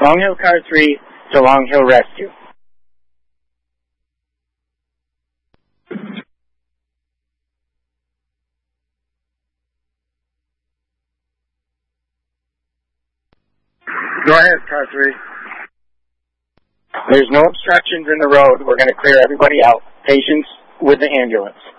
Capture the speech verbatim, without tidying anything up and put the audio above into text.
Long Hill Car three to Long Hill Rescue. Go ahead, Car three. There's no obstructions in the road. We're going to clear everybody out. Patience with the ambulance.